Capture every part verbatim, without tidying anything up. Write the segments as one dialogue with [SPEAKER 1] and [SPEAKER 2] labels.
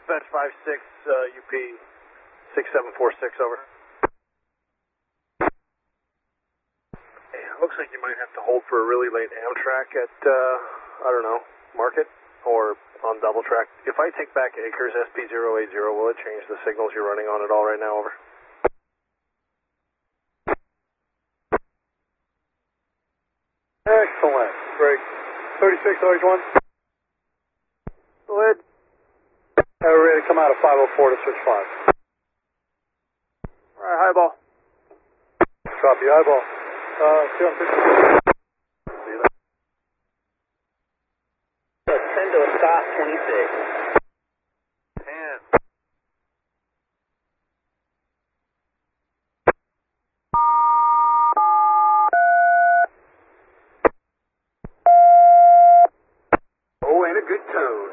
[SPEAKER 1] Dispatch five six, uh, U P six seven four six, over. Hey, looks like you might have to hold for a really late Amtrak at, uh, I don't know, Market or on double track. If I take back Acres S P zero eight zero, will it change the signals you're running on at all right now, over?
[SPEAKER 2] Excellent. Great. thirty-six, R H one.
[SPEAKER 1] Go ahead.
[SPEAKER 2] Uh, we're ready to come out of five oh four to switch five.
[SPEAKER 1] All right, highball.
[SPEAKER 2] Copy, eyeball. Uh, two on fifty.
[SPEAKER 1] See you there.
[SPEAKER 3] ten to a stop, twenty-six.
[SPEAKER 1] ten. Oh, and a good tone.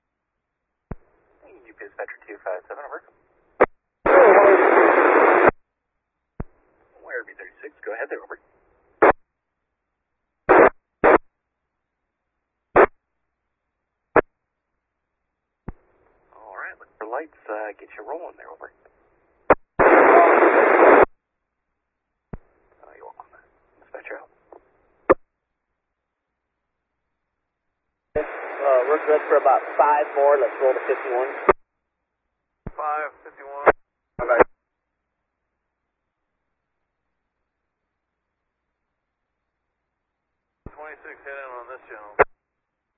[SPEAKER 1] U P Dispatcher two five seven, over. Where B thirty-six, go ahead there, over. All right, look for lights, uh, get you rolling there, over. Oh, you're welcome. Dispatcher out.
[SPEAKER 3] Uh, we're good for about five more. Let's roll to fifty-one.
[SPEAKER 1] five, fifty-one. Okay.
[SPEAKER 4] twenty-six, head in on this channel.